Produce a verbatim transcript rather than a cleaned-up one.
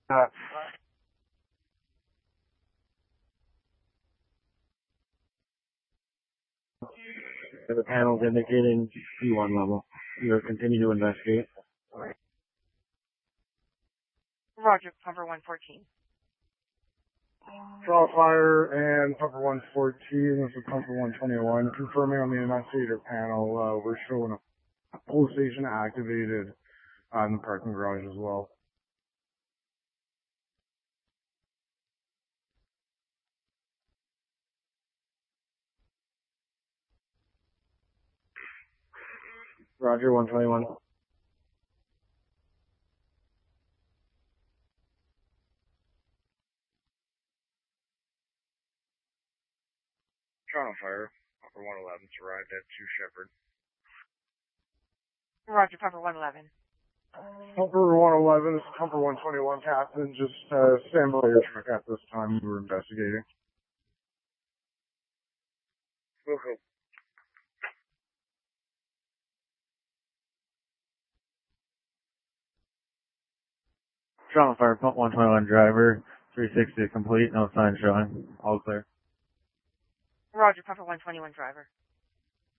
Uh, the panel's indicating P one level. You'll continue to investigate. Roger, Pumper one fourteen. Draw fire and Pumper one fourteen, this is Pumper one twenty-one. Confirming on the investigator panel, uh, we're showing a police station activated uh, in the parking garage as well. Roger, one twenty-one. Toronto Fire, Pumper one eleven's arrived at two Shepherd. Roger, Pumper one eleven. Pumper one eleven, this is Pumper one twenty-one, Captain. Just uh, stand by your truck at this time. We're investigating. Woohoo. Toronto Fire, Pump one twenty-one driver, three sixty complete, no sign showing. All clear. Roger, Pumper one twenty-one driver.